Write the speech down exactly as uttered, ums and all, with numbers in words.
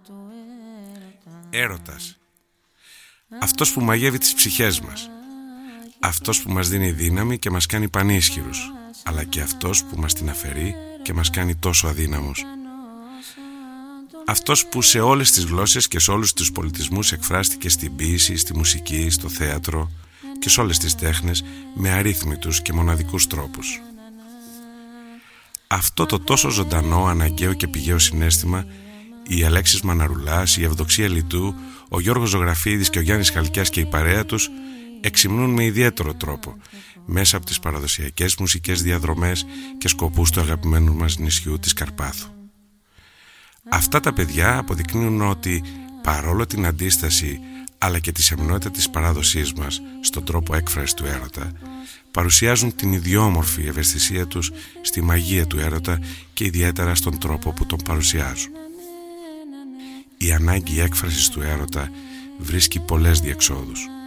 Έρωτας. Αυτός που μαγεύει τις ψυχές μας. Αυτός που μας δίνει δύναμη και μας κάνει πανίσχυρους, αλλά και αυτός που μας την αφαιρεί και μας κάνει τόσο αδύναμους. Αυτός που σε όλες τις γλώσσες και σε όλους τους πολιτισμούς εκφράστηκε στην ποίηση, στη μουσική, στο θέατρο και σε όλες τις τέχνες με αρρύθμιτους και μοναδικούς τρόπους. Αυτό το τόσο ζωντανό, αναγκαίο και πηγαίο συναίσθημα, η Αλέξης Μαναρουλάς, η Ευδοξία Λιτού, ο Γιώργος Ζωγραφίδης και ο Γιάννης Χαλκιάς και η παρέα τους εξυμνούν με ιδιαίτερο τρόπο μέσα από τις παραδοσιακές μουσικές διαδρομές και σκοπούς του αγαπημένου μας νησιού της Καρπάθου. Αυτά τα παιδιά αποδεικνύουν ότι παρόλο την αντίσταση αλλά και τη σεμνότητα της παράδοσής μας στον τρόπο έκφρασης του έρωτα, παρουσιάζουν την ιδιόμορφη ευαισθησία τους στη μαγεία του έρωτα και ιδιαίτερα στον τρόπο που τον παρουσιάζουν. Η ανάγκη έκφρασης του έρωτα βρίσκει πολλές διεξόδους.